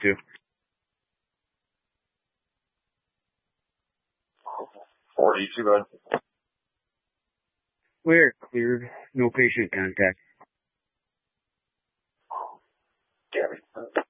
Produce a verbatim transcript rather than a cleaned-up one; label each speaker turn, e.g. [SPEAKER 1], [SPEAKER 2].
[SPEAKER 1] two.
[SPEAKER 2] forty-two, bud.
[SPEAKER 1] We're cleared. No patient contact.
[SPEAKER 2] Damn it.